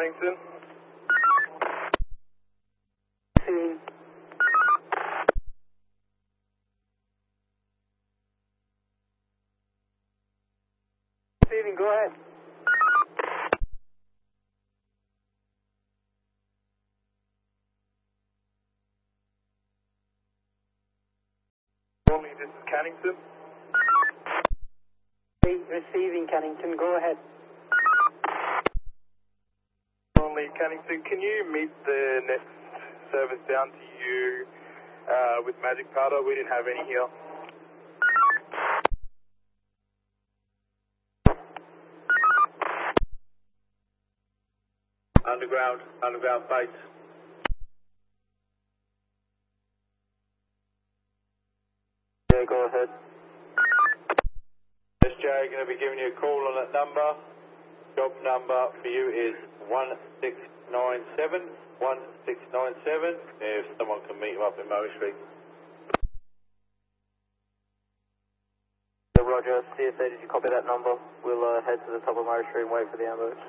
Cannington. Receiving. Receiving, go ahead. Only this is Cannington. Receiving, Cannington, go ahead. Only Cannington, can you meet the next service down to you with Magic Powder? We didn't have any here. Underground base. Yeah, go ahead. SJ, going to be giving you a call on that number. Job number for you is 1697. 1697. If someone can meet him up in Murray Street. Roger, CSA, did you copy that number? We'll head to the top of Murray Street and wait for the ambulance.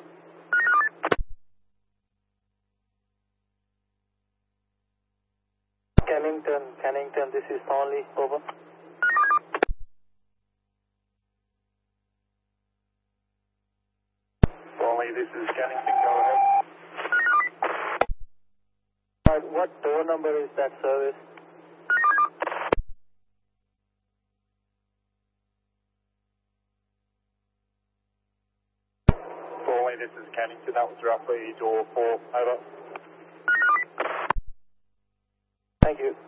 Cannington, this is Stanley, over. Only this is Cannington, go ahead. Right, what door number is that service? Only this is Cannington, that was roughly door 4, over. Thank you.